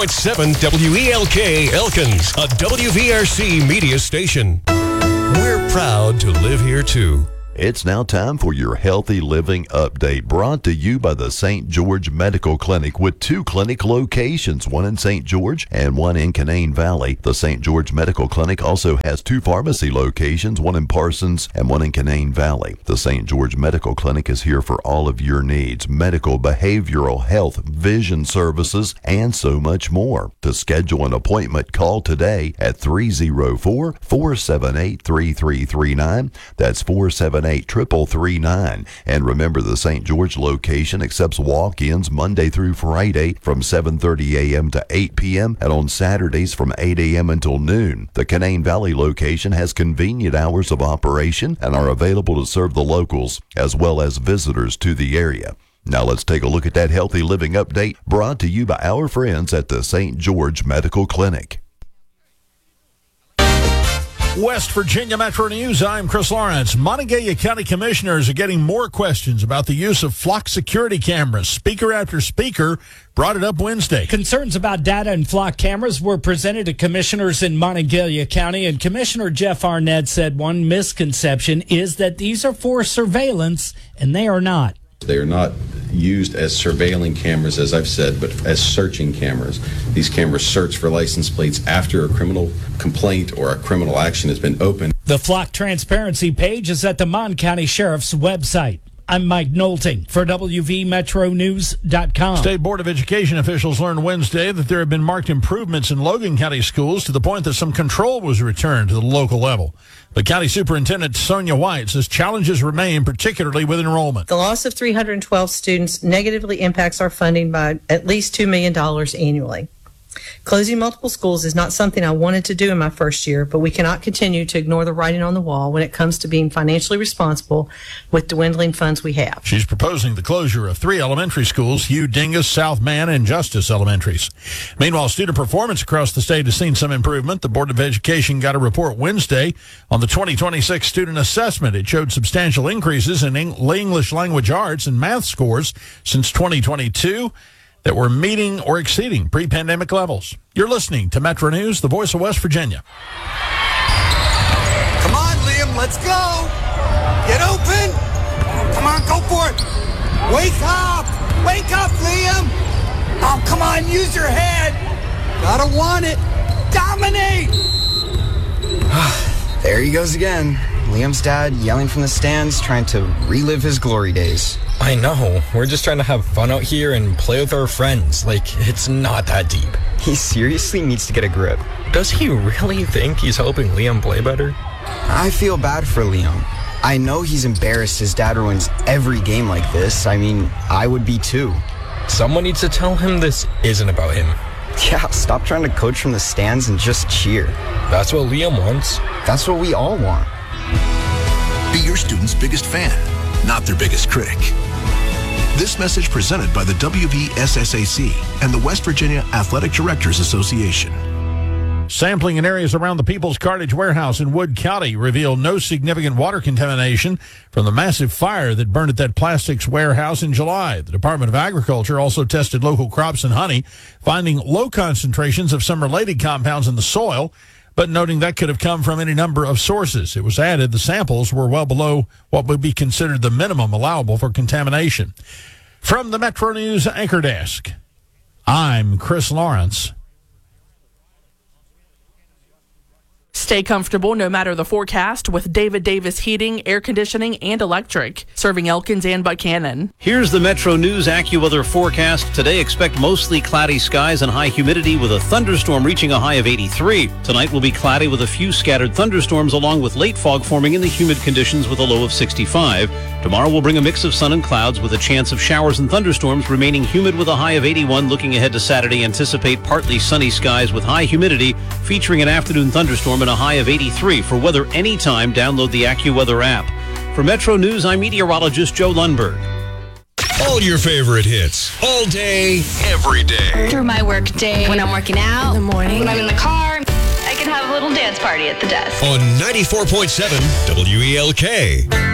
7 WELK Elkins, a WVRC media station. We're proud to live here too. It's now time for your Healthy Living Update, brought to you by the St. George Medical Clinic, with 2 clinic locations, one in St. George and one in Canaan Valley. The St. George Medical Clinic also has 2 pharmacy locations, one in Parsons and one in Canaan Valley. The St. George Medical Clinic is here for all of your needs: medical, behavioral, health, vision services, and so much more. To schedule an appointment, call today at 304-478-3339. That's 478-3339. And remember, the St. George location accepts walk-ins Monday through Friday from 7:30 a.m. to 8 p.m. and on Saturdays from 8 a.m. until noon. The Canaan Valley location has convenient hours of operation and are available to serve the locals as well as visitors to the area. Now let's take a look at that Healthy Living Update, brought to you by our friends at the St. George Medical Clinic. West Virginia Metro News, I'm Chris Lawrence. Monongalia County commissioners are getting more questions about the use of flock security cameras. Speaker after speaker brought it up Wednesday. Concerns about data and flock cameras were presented to commissioners in Monongalia County, and Commissioner Jeff Arnett said one misconception is that these are for surveillance, and they are not. They are not used as surveilling cameras, as I've said, but as searching cameras. These cameras search for license plates after a criminal complaint or a criminal action has been opened. The flock transparency page is at the Mon County Sheriff's website. I'm Mike Knowlton for WVMetroNews.com. State Board of Education officials learned Wednesday that there have been marked improvements in Logan County schools to the point that some control was returned to the local level. But County Superintendent Sonia White says challenges remain, particularly with enrollment. The loss of 312 students negatively impacts our funding by at least $2 million annually. Closing multiple schools is not something I wanted to do in my first year, but we cannot continue to ignore the writing on the wall when it comes to being financially responsible with dwindling funds we have. She's proposing the closure of 3 elementary schools: Hugh Dingus, South Man, and Justice Elementaries. Meanwhile, student performance across the state has seen some improvement. The Board of Education got a report Wednesday on the 2026 student assessment. It showed substantial increases in English language arts and math scores since 2022 that were meeting or exceeding pre-pandemic levels. You're listening to Metro News, the voice of West Virginia. Come on, Liam, let's go. Get open. Come on, go for it. Wake up. Wake up, Liam. Oh, come on, use your head. Gotta want it. Dominate. There he goes again. Liam's dad yelling from the stands, trying to relive his glory days. I know. We're just trying to have fun out here and play with our friends. Like, it's not that deep. He seriously needs to get a grip. Does he really think he's helping Liam play better? I feel bad for Liam. I know he's embarrassed his dad ruins every game like this. I mean, I would be too. Someone needs to tell him this isn't about him. Yeah, stop trying to coach from the stands and just cheer. That's what Liam wants. That's what we all want. Be your student's biggest fan, not their biggest critic. This message presented by the WVSSAC and the West Virginia Athletic Directors Association. Sampling in areas around the People's Cartage Warehouse in Wood County revealed no significant water contamination from the massive fire that burned at that plastics warehouse in July. The Department of Agriculture also tested local crops and honey, finding low concentrations of some related compounds in the soil, but noting that could have come from any number of sources. It was added the samples were well below what would be considered the minimum allowable for contamination. From the Metro News Anchor Desk, I'm Chris Lawrence. Stay comfortable no matter the forecast with David Davis Heating, Air Conditioning, and Electric, serving Elkins and Buchanan. Here's the Metro News AccuWeather forecast. Today, expect mostly cloudy skies and high humidity with a thunderstorm reaching a high of 83. Tonight will be cloudy with a few scattered thunderstorms along with late fog forming in the humid conditions with a low of 65. Tomorrow will bring a mix of sun and clouds with a chance of showers and thunderstorms, remaining humid with a high of 81. Looking ahead to Saturday, anticipate partly sunny skies with high humidity featuring an afternoon thunderstorm and a high of 83. For weather anytime, download the AccuWeather app. For Metro News, I'm meteorologist Joe Lundberg. All your favorite hits, all day, every day. Through my work day, when I'm working out, in the morning, when I'm in the car, I can have a little dance party at the desk. On 94.7 WELK.